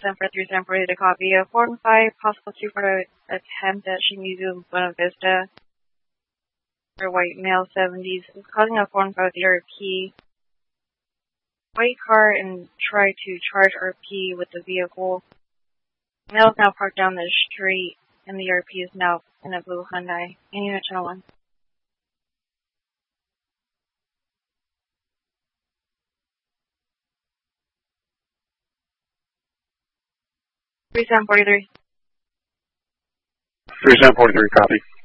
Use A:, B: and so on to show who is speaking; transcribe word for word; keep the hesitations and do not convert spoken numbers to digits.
A: seven four three seven four to copy. A four and five, possible two for attempt at Shimizu Buena Vista. For white male seventies is causing a four and five with the R P. White car and try to charge R P with the vehicle. Male is now parked down the street and the R P is now in a blue Hyundai. In unit channel one. three seven four three.
B: three seven four three, copy.